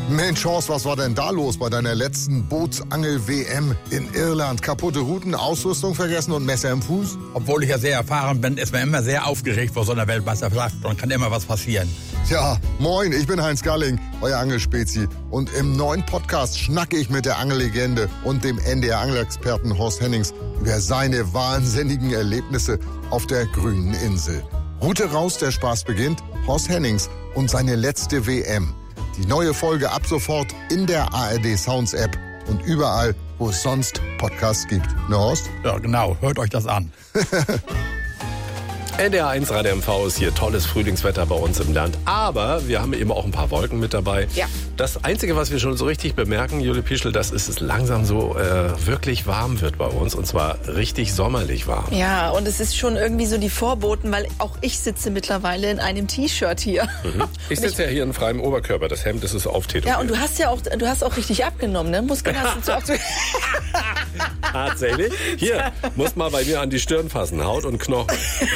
Mensch, Horst, was war denn da los bei deiner letzten Bootsangel-WM in Irland? Kaputte Routen, Ausrüstung vergessen und Messer im Fuß? Obwohl ich ja sehr erfahren bin, ist man immer sehr aufgeregt vor so einer Weltmeisterschaft und kann immer was passieren. Ja, moin, ich bin Heinz Galling, euer Angelspezi. Und im neuen Podcast schnacke ich mit der Angellegende und dem NDR-Angelexperten Horst Hennings über seine wahnsinnigen Erlebnisse auf der grünen Insel. Route raus, der Spaß beginnt. Horst Hennings und seine letzte WM. Die neue Folge ab sofort in der ARD Sounds App und überall, wo es sonst Podcasts gibt. Ne, Horst? Ja, genau. Hört euch das an. NDR1 Radio MV ist hier tolles Frühlingswetter bei uns im Land. Aber wir haben eben auch ein paar Wolken mit dabei. Ja. Das Einzige, was wir schon so richtig bemerken, Jule Pischel, dass es langsam so wirklich warm wird bei uns. Und zwar richtig sommerlich warm. Ja, und es ist schon irgendwie so die Vorboten, weil auch ich sitze mittlerweile in einem T-Shirt hier. Mhm. Ich sitze ja hier in freiem Oberkörper. Das Hemd, das ist auftätowiert. Ja, und du hast auch richtig abgenommen, ne? Muskeln hast du auch. Tatsächlich? Hier, muss mal bei mir an die Stirn fassen. Haut und Knochen.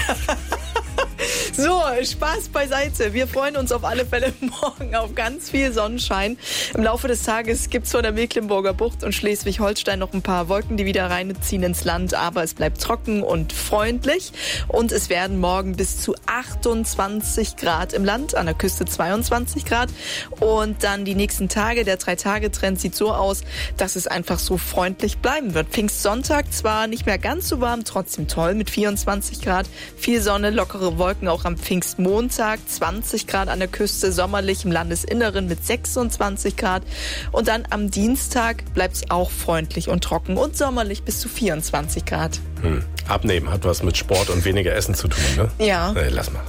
So, Spaß beiseite. Wir freuen uns auf alle Fälle morgen auf ganz viel Sonnenschein. Im Laufe des Tages gibt es vor der Mecklenburger Bucht und Schleswig-Holstein noch ein paar Wolken, die wieder reinziehen ins Land. Aber es bleibt trocken und freundlich. Und es werden morgen bis zu 28 Grad im Land, an der Küste 22 Grad. Und dann die nächsten Tage, der 3-Tage-Trend sieht so aus, dass es einfach so freundlich bleiben wird. Pfingstsonntag zwar nicht mehr ganz so warm, trotzdem toll mit 24 Grad. Viel Sonne, lockere Wolken auch am Pfingstmontag, 20 Grad an der Küste, sommerlich im Landesinneren mit 26 Grad. Und dann am Dienstag bleibt es auch freundlich und trocken und sommerlich bis zu 24 Grad. Abnehmen hat was mit Sport und weniger Essen zu tun, ne? Ja. Nee, lass mal.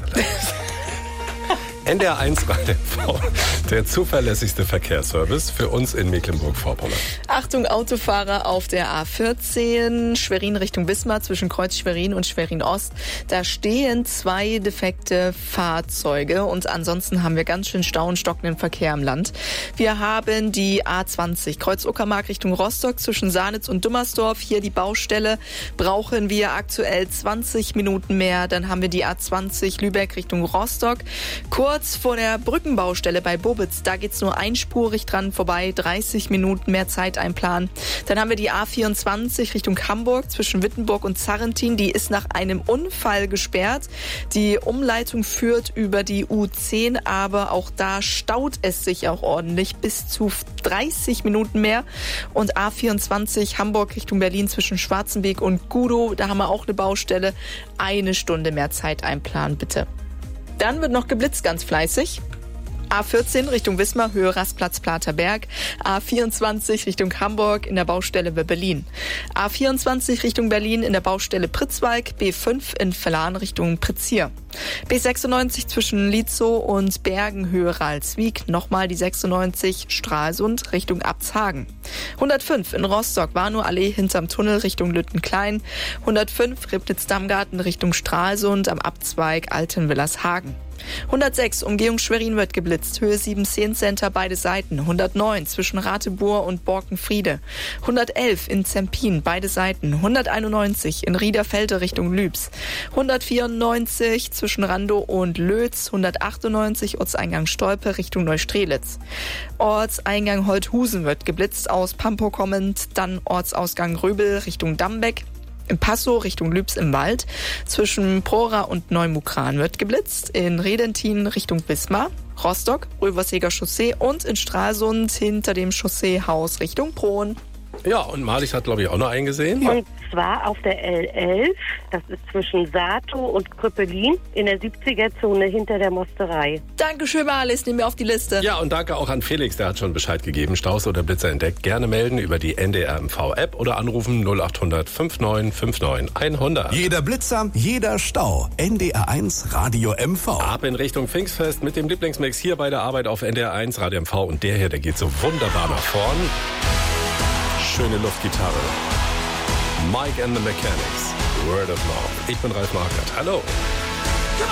NDR1 Radio MV, der zuverlässigste Verkehrsservice für uns in Mecklenburg-Vorpommern. Achtung, Autofahrer auf der A14, Schwerin Richtung Wismar, zwischen Kreuz Schwerin und Schwerin Ost. Da stehen 2 defekte Fahrzeuge und ansonsten haben wir ganz schön Stau und stockenden Verkehr im Land. Wir haben die A20, Kreuz Uckermark Richtung Rostock, zwischen Sahnitz und Dummersdorf. Hier die Baustelle, brauchen wir aktuell 20 Minuten mehr. Dann haben wir die A20 Lübeck Richtung Rostock. Kurz vor der Brückenbaustelle bei Bobitz, da geht's nur einspurig dran vorbei, 30 Minuten mehr Zeit einplanen. Dann haben wir die A24 Richtung Hamburg zwischen Wittenburg und Zarrentin, die ist nach einem Unfall gesperrt. Die Umleitung führt über die U10, aber auch da staut es sich auch ordentlich, bis zu 30 Minuten mehr. Und A24 Hamburg Richtung Berlin zwischen Schwarzenbeek und Gudow, da haben wir auch eine Baustelle, 1 Stunde mehr Zeit einplanen, bitte. Dann wird noch geblitzt ganz fleißig. A14 Richtung Wismar, Höhe Rastplatz Platerberg. A24 Richtung Hamburg in der Baustelle bei Berlin. A24 Richtung Berlin in der Baustelle Pritzwalk. B5 in Verlan Richtung Pritzir. B96 zwischen Lietzow und Bergen, Höhe Ralswiek. Nochmal die 96 Stralsund Richtung Abtshagen. 105 in Rostock, Warnow-Allee hinterm Tunnel Richtung Lüttenklein. 105 Ribnitz-Dammgarten Richtung Stralsund am Abzweig Altenwillershagen. 106 Umgehung Schwerin wird geblitzt, Höhe 7-10 Center beide Seiten. 109 zwischen Ratibor und Borkenfriede. 111 in Zempin beide Seiten. 191 in Riederfelde Richtung Lübs. 194 zwischen Randow und Lötz. 198 Ortseingang Stolpe Richtung Neustrelitz. Ortseingang Holthusen wird geblitzt, aus Pampo kommend, dann Ortsausgang Röbel Richtung Dambeck. In Passow Richtung Lübs im Wald. Zwischen Prora und Neumukran wird geblitzt. In Redentin Richtung Wismar. Rostock, Röverseger Chaussee und in Stralsund hinter dem Chausseehaus Richtung Prohn. Ja, und Marlies hat, glaube ich, auch noch einen gesehen. Und zwar auf der L11, das ist zwischen Satow und Krüppelin in der 70er-Zone hinter der Mosterei. Dankeschön, Marlies, nehmen wir auf die Liste. Ja, und danke auch an Felix, der hat schon Bescheid gegeben. Staus oder Blitzer entdeckt, gerne melden über die NDR-MV-App oder anrufen 0800 5959 100. Jeder Blitzer, jeder Stau. NDR1 Radio MV. Ab in Richtung Pfingstfest mit dem Lieblingsmix hier bei der Arbeit auf NDR1 Radio MV. Und der hier, der geht so wunderbar nach vorn. Schöne Luftgitarre. Mike and the Mechanics. Word of Love. Ich bin Ralf Marquardt. Hallo.